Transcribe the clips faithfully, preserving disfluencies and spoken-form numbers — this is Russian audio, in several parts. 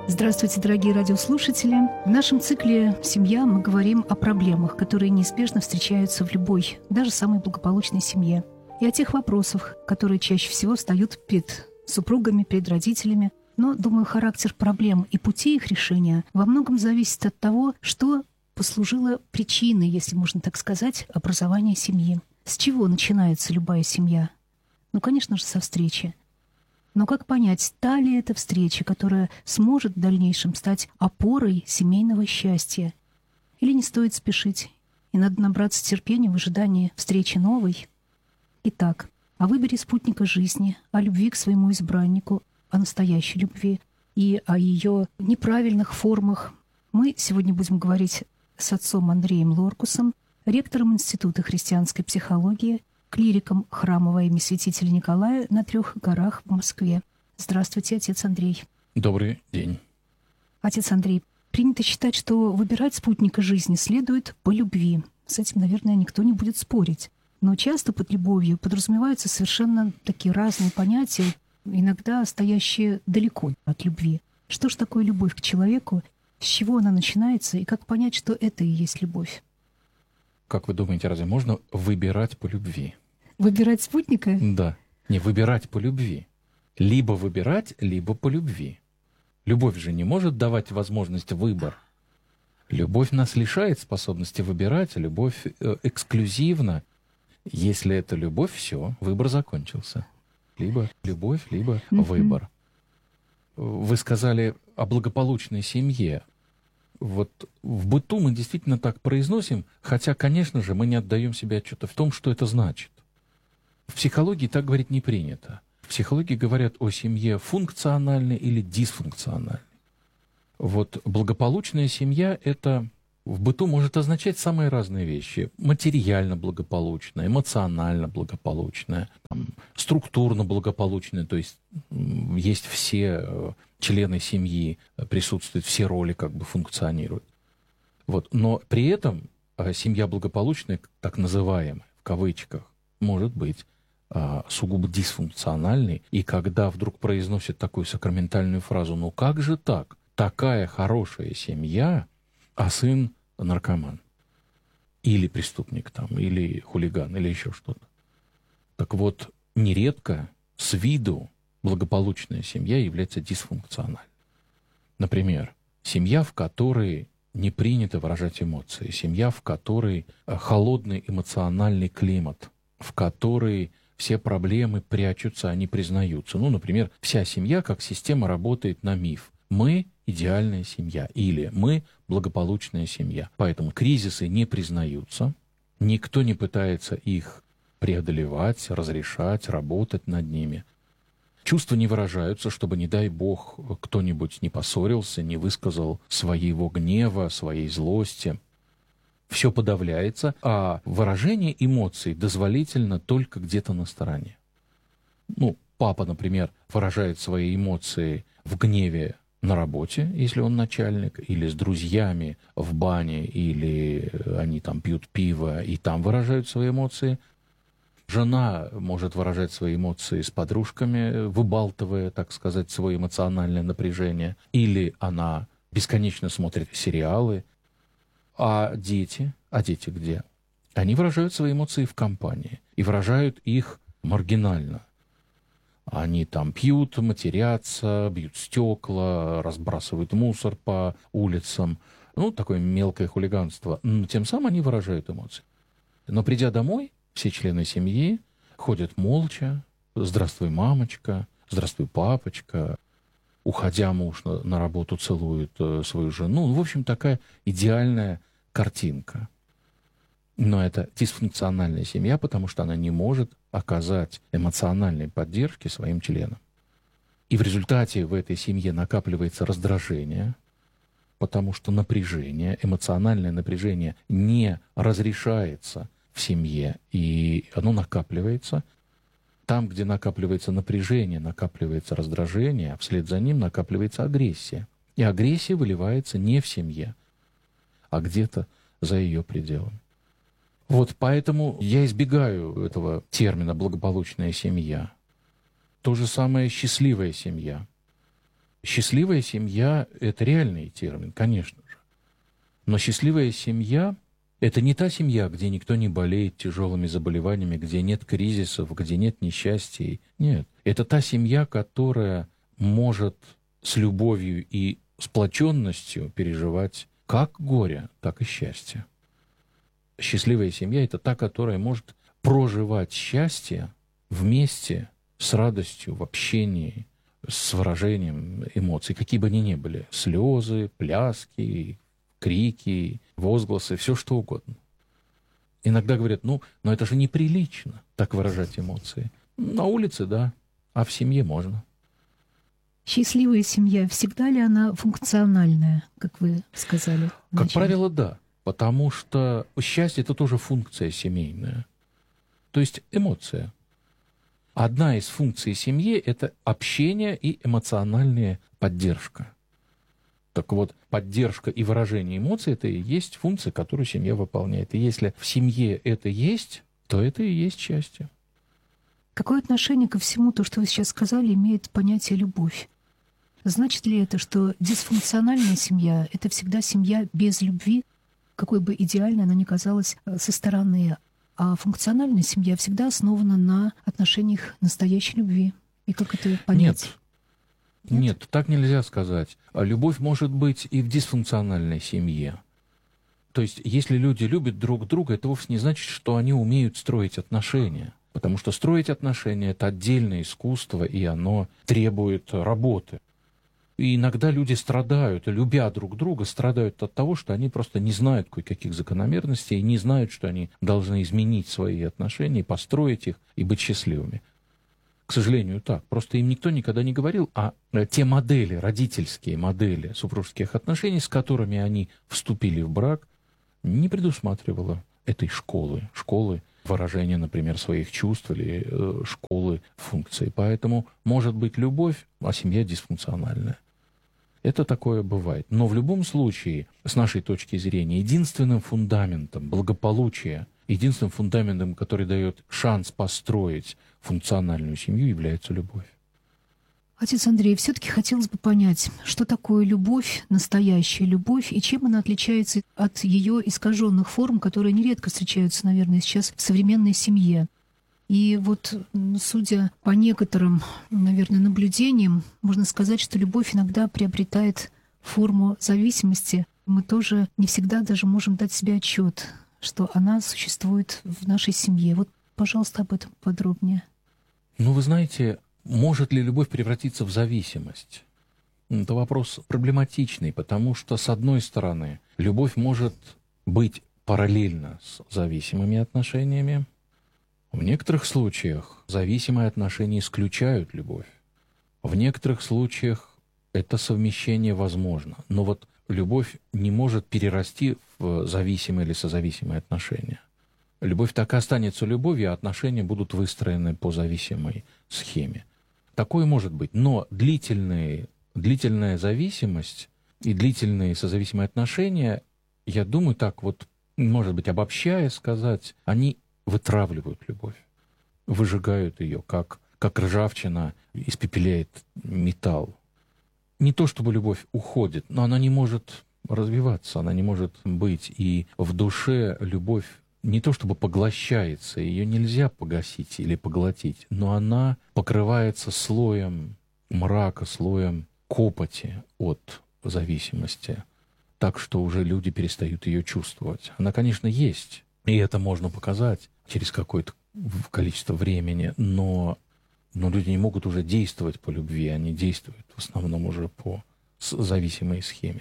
Здравствуйте, дорогие радиослушатели. В нашем цикле «Семья» мы говорим о проблемах, которые неизбежно встречаются в любой, даже самой благополучной семье. И о тех вопросах, которые чаще всего встают перед супругами, перед родителями. Но, думаю, характер проблем и пути их решения во многом зависит от того, что послужило причиной, если можно так сказать, образования семьи. С чего начинается любая семья? Ну, конечно же, со встречи. Но как понять, та ли это встреча, которая сможет в дальнейшем стать опорой семейного счастья? Или не стоит спешить, и надо набраться терпения в ожидании встречи новой? Итак, о выборе спутника жизни, о любви к своему избраннику, о настоящей любви и о ее неправильных формах мы сегодня будем говорить с отцом Андреем Лоркусом, ректором Института христианской психологии, клириком храма во имя святителя Николая на Трех горах в Москве. Здравствуйте, отец Андрей. Добрый день. Отец Андрей, принято считать, что выбирать спутника жизни следует по любви. С этим, наверное, никто не будет спорить. Но часто под любовью подразумеваются совершенно такие разные понятия, иногда стоящие далеко от любви. Что же такое любовь к человеку, с чего она начинается и как понять, что это и есть любовь? Как вы думаете, разве можно выбирать по любви? Выбирать спутника? Да. Не выбирать по любви. Либо выбирать, либо по любви. Любовь же не может давать возможность выбора. Любовь нас лишает способности выбирать, любовь э, эксклюзивна. Если это любовь, все, выбор закончился. Либо любовь, либо mm-hmm. выбор. Вы сказали о благополучной семье. Вот в быту мы действительно так произносим, хотя, конечно же, мы не отдаем себе отчета в том, что это значит. В психологии так говорить не принято. В психологии говорят о семье функциональной или дисфункциональной. Вот благополучная семья — это в быту может означать самые разные вещи. Материально благополучная, эмоционально благополучная, там, структурно благополучная, то есть есть все члены семьи, присутствуют все роли, как бы функционируют. Вот. Но при этом семья благополучная, так называемая, в кавычках, может быть сугубо дисфункциональной. И когда вдруг произносят такую сакраментальную фразу: «Ну как же так? Такая хорошая семья, а сын наркоман, или преступник, там, или хулиган, или еще что-то». Так вот, нередко с виду благополучная семья является дисфункциональной. Например, семья, в которой не принято выражать эмоции, семья, в которой холодный эмоциональный климат, в которой все проблемы прячутся, они признаются. Ну, например, вся семья как система работает на миф. Мы – идеальная семья, или мы – благополучная семья. Поэтому кризисы не признаются, никто не пытается их преодолевать, разрешать, работать над ними. Чувства не выражаются, чтобы, не дай бог, кто-нибудь не поссорился, не высказал своего гнева, своей злости. Все подавляется, а выражение эмоций дозволительно только где-то на стороне. Ну, папа, например, выражает свои эмоции в гневе на работе, если он начальник, или с друзьями в бане, или они там пьют пиво и там выражают свои эмоции. Жена может выражать свои эмоции с подружками, выбалтывая, так сказать, свое эмоциональное напряжение. Или она бесконечно смотрит сериалы. А дети? А дети где? Они выражают свои эмоции в компании. И выражают их маргинально. Они там пьют, матерятся, бьют стекла, разбрасывают мусор по улицам. Ну, такое мелкое хулиганство. Но тем самым они выражают эмоции. Но придя домой, все члены семьи ходят молча. «Здравствуй, мамочка», «Здравствуй, папочка». Уходя, муж на, на работу целует э, свою жену. Ну, в общем, такая идеальная картинка. Но это дисфункциональная семья, потому что она не может оказать эмоциональной поддержки своим членам. И в результате в этой семье накапливается раздражение, потому что напряжение, эмоциональное напряжение не разрешается в семье, и оно накапливается. Там, где накапливается напряжение, накапливается раздражение, а вслед за ним накапливается агрессия. И агрессия выливается не в семье, а где-то за ее пределами. Вот поэтому я избегаю этого термина «благополучная семья». То же самое «счастливая семья». Счастливая семья – это реальный термин, конечно же. Но счастливая семья – это не та семья, где никто не болеет тяжелыми заболеваниями, где нет кризисов, где нет несчастий. Нет. Это та семья, которая может с любовью и сплоченностью переживать как горе, так и счастье. Счастливая семья – это та, которая может проживать счастье вместе с радостью, в общении, с выражением эмоций, какие бы они ни были. Слезы, пляски, крики, возгласы, все что угодно. Иногда говорят, ну, но это же неприлично так выражать эмоции. На улице, да, а в семье можно. Счастливая семья, всегда ли она функциональная, как вы сказали? Как правило, да. Потому что счастье – это тоже функция семейная. То есть эмоция. Одна из функций семьи – это общение и эмоциональная поддержка. Так вот, поддержка и выражение эмоций – это и есть функция, которую семья выполняет. И если в семье это есть, то это и есть счастье. Какое отношение ко всему то, что вы сейчас сказали, имеет понятие «любовь»? Значит ли это, что дисфункциональная семья – это всегда семья без любви, какой бы идеальной она ни казалась со стороны, а функциональная семья всегда основана на отношениях настоящей любви? И как это понять? Нет. Нет, Нет, так нельзя сказать. Любовь может быть и в дисфункциональной семье. То есть, если люди любят друг друга, это вовсе не значит, что они умеют строить отношения. Потому что строить отношения – это отдельное искусство, и оно требует работы. И иногда люди страдают, любя друг друга, страдают от того, что они просто не знают кое-каких закономерностей, и не знают, что они должны изменить свои отношения, построить их и быть счастливыми. К сожалению, так. Просто им никто никогда не говорил, а те модели, родительские модели супружеских отношений, с которыми они вступили в брак, не предусматривала этой школы, школы выражения, например, своих чувств или э, школы функций. Поэтому может быть любовь, а семья дисфункциональная. Это такое бывает. Но в любом случае, с нашей точки зрения, единственным фундаментом благополучия, единственным фундаментом, который дает шанс построить функциональную семью, является любовь. Отец Андрей, все-таки хотелось бы понять, что такое любовь, настоящая любовь, и чем она отличается от ее искаженных форм, которые нередко встречаются, наверное, сейчас в современной семье. И вот, судя по некоторым, наверное, наблюдениям, можно сказать, что любовь иногда приобретает форму зависимости. Мы тоже не всегда даже можем дать себе отчет, что она существует в нашей семье. Вот, пожалуйста, об этом подробнее. Ну, вы знаете, может ли любовь превратиться в зависимость? Это вопрос проблематичный, потому что, с одной стороны, любовь может быть параллельно с зависимыми отношениями. В некоторых случаях зависимые отношения исключают любовь. В некоторых случаях это совмещение возможно. Но вот любовь не может перерасти в зависимые или созависимые отношения. Любовь так и останется любовью, а отношения будут выстроены по зависимой схеме. Такое может быть. Но длительные, длительная зависимость и длительные созависимые отношения, я думаю, так вот, может быть, обобщая сказать, они вытравливают любовь, выжигают ее, как, как ржавчина испепеляет металл. Не то чтобы любовь уходит, но она не может развиваться, она не может быть. И в душе любовь не то чтобы поглощается, ее нельзя погасить или поглотить, но она покрывается слоем мрака, слоем копоти от зависимости, так что уже люди перестают ее чувствовать. Она, конечно, есть, и это можно показать через какое-то количество времени, но, но люди не могут уже действовать по любви, они действуют в основном уже по зависимой схеме.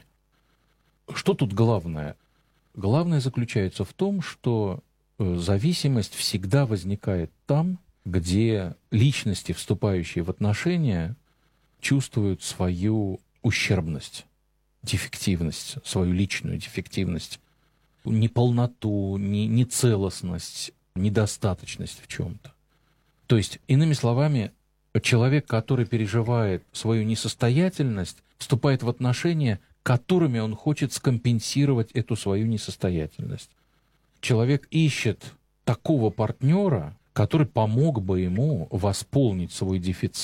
Что тут главное? Главное заключается в том, что зависимость всегда возникает там, где личности, вступающие в отношения, чувствуют свою ущербность, дефективность, свою личную дефективность, неполноту, не, нецелостность, недостаточность в чем-то. То есть, иными словами, человек, который переживает свою несостоятельность, вступает в отношения, которыми он хочет скомпенсировать эту свою несостоятельность. Человек ищет такого партнера, который помог бы ему восполнить свой дефицит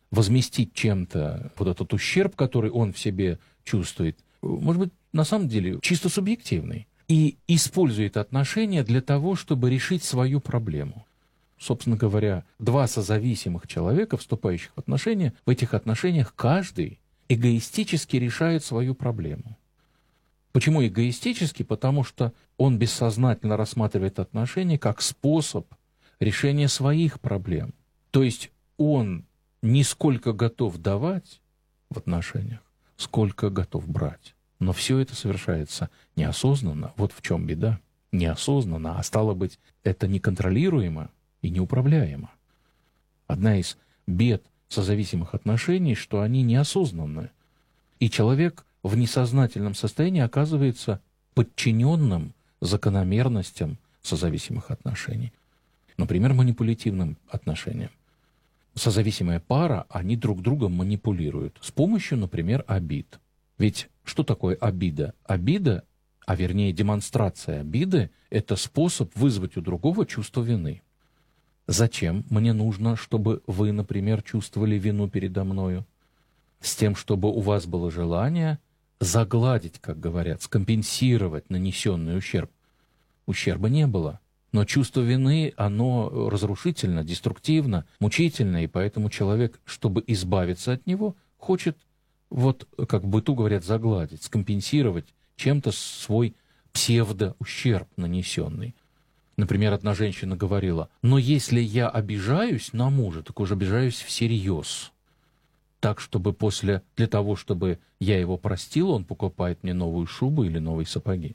возместить чем-то вот этот ущерб, который он в себе чувствует, может быть, на самом деле чисто субъективный, и использует отношения для того, чтобы решить свою проблему. Собственно говоря, два созависимых человека, вступающих в отношения, в этих отношениях каждый эгоистически решает свою проблему. Почему эгоистически? Потому что он бессознательно рассматривает отношения как способ решения своих проблем. То есть он не сколько готов давать в отношениях, сколько готов брать. Но все это совершается неосознанно. Вот в чем беда. Неосознанно, а стало быть, это неконтролируемо и неуправляемо. Одна из бед созависимых отношений, что они неосознанны. И человек в несознательном состоянии оказывается подчиненным закономерностям созависимых отношений. Например, манипулятивным отношениям. Созависимая пара, они друг другом манипулируют с помощью, например, обид. Ведь что такое обида? Обида, а вернее демонстрация обиды, это способ вызвать у другого чувство вины. Зачем мне нужно, чтобы вы, например, чувствовали вину передо мною? С тем, чтобы у вас было желание загладить, как говорят, скомпенсировать нанесенный ущерб. Ущерба не было. Но чувство вины, оно разрушительно, деструктивно, мучительно, и поэтому человек, чтобы избавиться от него, хочет, вот как в быту говорят, загладить, скомпенсировать чем-то свой псевдоущерб нанесенный. Например, одна женщина говорила: но если я обижаюсь на мужа, так уже обижаюсь всерьез. Так, чтобы после, для того, чтобы я его простил, он покупает мне новую шубу или новые сапоги.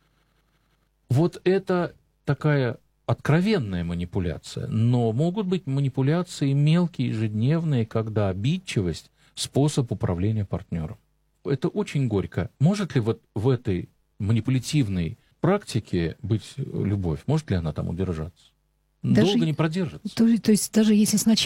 Вот это такая откровенная манипуляция. Но могут быть манипуляции мелкие, ежедневные, когда обидчивость – способ управления партнером. Это очень горько. Может ли вот в этой манипулятивной практике быть любовь? Может ли она там удержаться? Даже, Долго не продержится. То, то есть даже если сначала